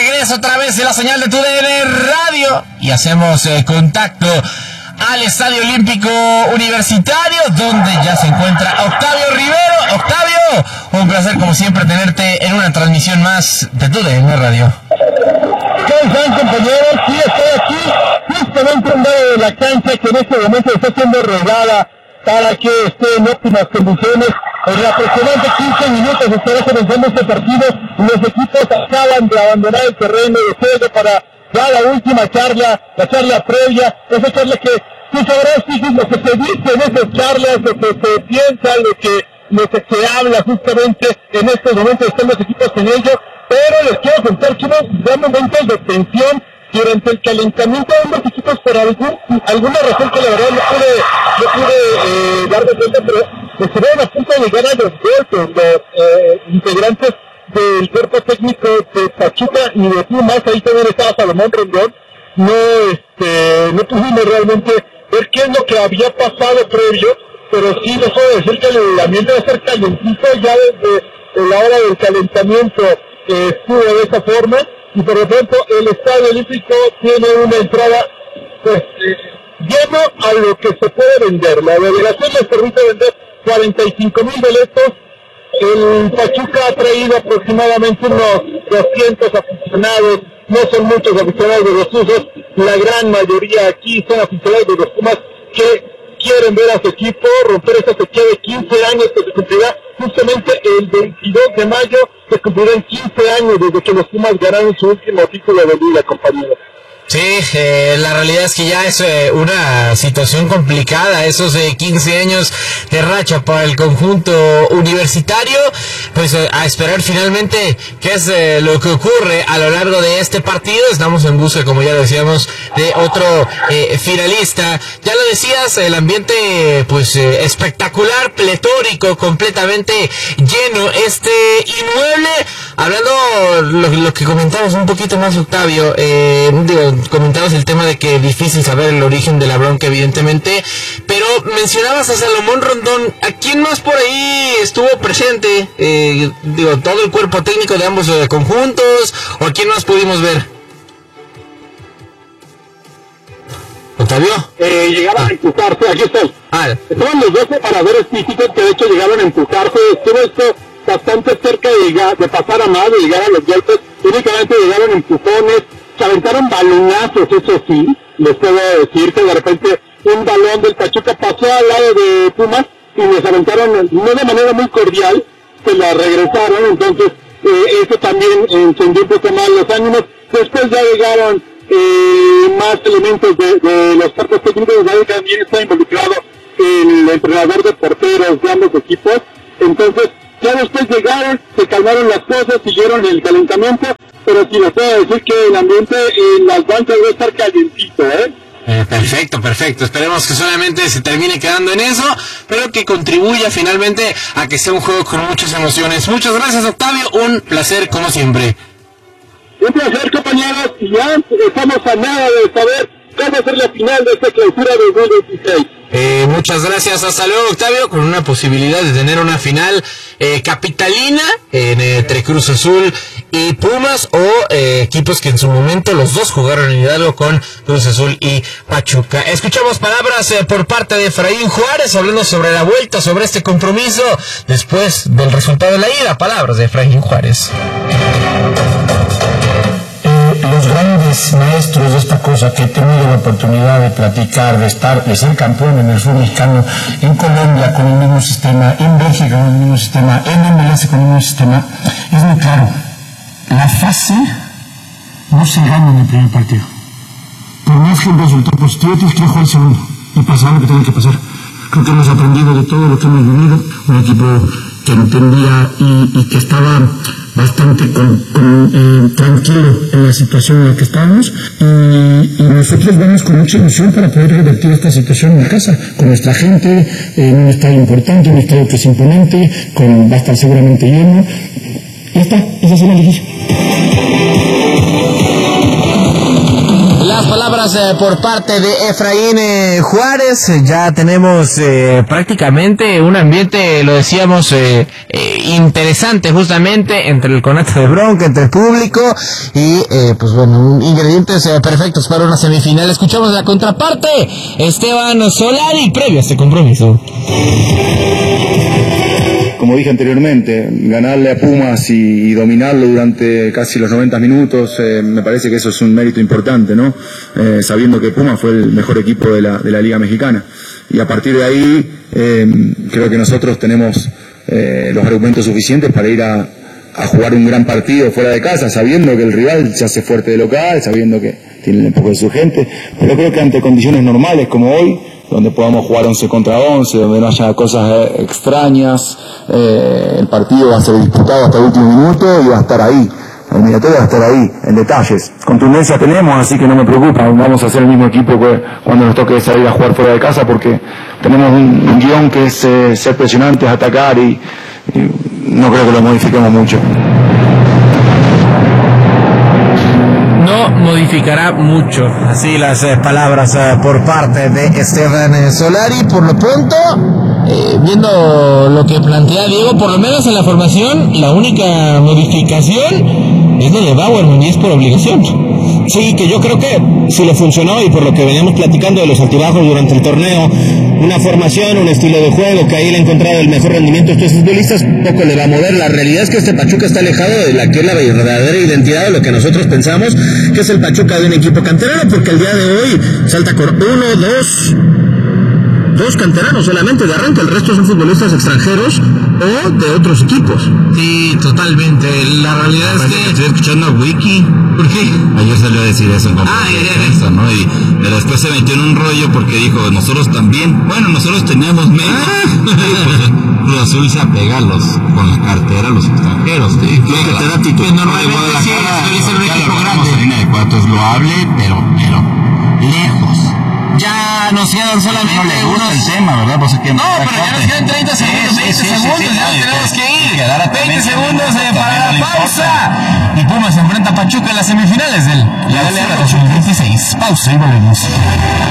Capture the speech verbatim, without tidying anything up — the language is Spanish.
regreso otra vez en la señal de tu D N Radio y hacemos eh, contacto al Estadio Olímpico Universitario, donde ya se encuentra Octavio Rivero. Octavio, un placer como siempre tenerte en una transmisión más de tu D N Radio. ¿Cómo están, compañeros? Sí, estoy aquí justamente en medio de la cancha que en este momento está siendo rodada para que esté en óptimas condiciones. En aproximadamente quince minutos estará comenzando este partido y los equipos acaban de abandonar el terreno de juego para ya la última charla, la charla previa, esa charla que tú sabrás, Fijis, lo que se dice en esas charlas, lo que se piensa, lo que, lo que se habla justamente en estos momentos, están los equipos en ello, pero les quiero contar que hubo ya momentos de tensión durante el calentamiento de ambos equipos por algún, alguna razón que la verdad no pude, no pude eh, dar de cuenta, pero estuvieron a punto de llegar a los golpes los eh, integrantes del cuerpo técnico de Pachuca y de Pumas. Ahí también estaba Salomón Rondón. No, este, no pudimos realmente ver qué es lo que había pasado previo, pero sí les puedo decir que el ambiente va a ser calentito ya desde la hora del calentamiento. Eh, estuvo de esa forma y por lo tanto el Estadio Olímpico tiene una entrada pues eh, lleno a lo que se puede vender. La delegación les permite vender cuarenta y cinco mil boletos. El Pachuca ha traído aproximadamente unos doscientos aficionados, no son muchos aficionados de los Tuzos, la gran mayoría aquí son aficionados de los Pumas que quieren ver a su equipo romper esta sequía de quince años que se cumplirá justamente el veintidós de mayo, se cumplirán quince años desde que los Pumas ganaron su último título de liga, compañeros. Sí, eh, la realidad es que ya es eh, una situación complicada, esos eh, quince años de racha para el conjunto universitario, pues eh, a esperar finalmente qué es eh, lo que ocurre a lo largo de este partido. Estamos en busca, como ya decíamos, de otro eh, finalista. Ya lo decías, el ambiente pues eh, espectacular, pletórico, completamente lleno este inmueble. Hablando lo, lo que comentamos un poquito más, Octavio, eh, digo, comentabas el tema de que es difícil saber el origen de la bronca, evidentemente, pero mencionabas a Salomón Rondón. ¿A quién más por ahí estuvo presente? Eh, digo, todo el cuerpo técnico de ambos eh, conjuntos, ¿o a quién más pudimos ver? ¿Octavio? Eh, llegaron ah. a empujarse, aquí estoy. Ah. Estaban los dos separadores físicos que de hecho llegaron a empujarse. Estuvo esto bastante cerca de, llegar, de pasar a más, de llegar a los golpes. Únicamente llegaron empujones. Se aventaron balonazos, eso sí, les puedo decir que de repente un balón del Pachuca pasó al lado de Pumas y les aventaron, no de manera muy cordial, se la regresaron, entonces eh, eso también encendió un poco más los ánimos. Después ya llegaron eh, más elementos de, de los cuerpos técnicos, ya también está involucrado el entrenador de porteros de ambos equipos, entonces ya después llegaron, se calmaron las cosas, siguieron el calentamiento, pero sí les puedo decir que el ambiente en las bancas va a estar calientito, ¿eh? Eh, perfecto, perfecto. Esperemos que solamente se termine quedando en eso, pero que contribuya finalmente a que sea un juego con muchas emociones. Muchas gracias, Octavio. Un placer, como siempre. Un placer, compañeros. Y ya estamos a nada de saber cuál va a ser la final de esta clausura de dos mil veintiséis. Eh, muchas gracias, hasta luego, Octavio, con una posibilidad de tener una final eh, capitalina eh, entre Cruz Azul y Pumas, o eh, equipos que en su momento los dos jugaron en Hidalgo con Cruz Azul y Pachuca. Escuchamos palabras eh, por parte de Efraín Juárez hablando sobre la vuelta, sobre este compromiso después del resultado de la ida. Palabras de Efraín Juárez. Los grandes maestros de esta cosa que he tenido la oportunidad de platicar, de estar, de ser campeón en el fútbol mexicano, en Colombia con el mismo sistema, en Bélgica con el mismo sistema, en M L S con el mismo sistema, es muy claro. La fase no se gana en el primer partido. Por más que un resultado positivo, tienes que ir a jugar el segundo y pasar lo que tenga que pasar. Creo que hemos aprendido de todo lo que hemos vivido. Un equipo que entendía y, y que estaba bastante con, con, eh, tranquilo en la situación en la que estábamos, y, y nosotros vamos con mucha ilusión para poder revertir esta situación en casa, con nuestra gente, en un estadio importante, un estadio que es imponente, con, va a estar seguramente lleno. Ya está, esa es la liguilla. Las palabras eh, por parte de Efraín eh, Juárez. Ya tenemos eh, prácticamente un ambiente, lo decíamos, eh, eh, interesante justamente entre el conato de bronca, entre el público y eh, pues bueno, ingredientes eh, perfectos para una semifinal. Escuchamos la contraparte, Esteban Solari, previo a este compromiso. Como dije anteriormente, ganarle a Pumas y, y dominarlo durante casi los noventa minutos, eh, me parece que eso es un mérito importante, ¿no? Eh, sabiendo que Pumas fue el mejor equipo de la, de la Liga Mexicana. Y a partir de ahí, eh, creo que nosotros tenemos eh, los argumentos suficientes para ir a, a jugar un gran partido fuera de casa, sabiendo que el rival se hace fuerte de local, sabiendo que tiene el empuje de su gente, pero creo que ante condiciones normales como hoy, donde podamos jugar once contra once, donde no haya cosas extrañas, eh, el partido va a ser disputado hasta el último minuto y va a estar ahí, el eliminatorio va a estar ahí, en detalles. Contundencia tenemos, así que no me preocupa, vamos a ser el mismo equipo que cuando nos toque salir a jugar fuera de casa, porque tenemos un, un guión que es eh, ser presionantes, atacar y, y no creo que lo modifiquemos mucho. No modificará mucho, así las eh, palabras eh, por parte de Esteban eh, Solari. Por lo pronto, eh, viendo lo que plantea Diego, por lo menos en la formación, la única modificación es lo de Bauerman y es por obligación. Sí, que yo creo que si le funcionó y por lo que veníamos platicando de los altibajos durante el torneo, una formación, un estilo de juego, que ahí le ha encontrado el mejor rendimiento a estos futbolistas, poco le va a mover. La realidad es que este Pachuca está alejado de la que es la verdadera identidad de lo que nosotros pensamos que es el Pachuca de un equipo canterano, porque el día de hoy salta con uno, dos, dos canteranos solamente de arranque, el resto son futbolistas extranjeros o de otros equipos. Sí, totalmente. La realidad es que estoy escuchando a Wiki. ¿Por qué? Ayer salió a decir eso en ah, ya, ya. ¿no? Y pero después se metió en un rollo porque dijo, nosotros también, bueno, nosotros teníamos menos. Cruz Azul se apega a los, con la cartera a los extranjeros. Sí, lo que te da actitud. Que normalmente sí, es el equipo grande. Línea de cuatro es loable, pero, pero lejos. Ya nos quedan solamente no le gusta unos... el tema, ¿verdad? Pues que no, pero ya nos quedan treinta segundos, veinte sí, sí, segundos, sí, sí, ya no, tenemos que ir. veinte segundos eh, para la pausa. Y Pumas se enfrenta a Pachuca en las semifinales del la L R dos mil dieciséis. Pausa y volvemos.